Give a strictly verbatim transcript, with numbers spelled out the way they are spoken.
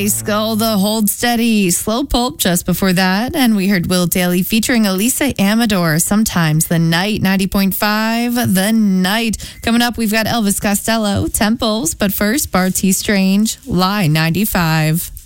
Skull, the Hold Steady, Slow Pulp just before that. And we heard Will Daly featuring Elisa Amador, Sometimes the Night, ninety point five, The Night. Coming up, we've got Elvis Costello, Temples. But first, Barty Strange, Lie ninety-five.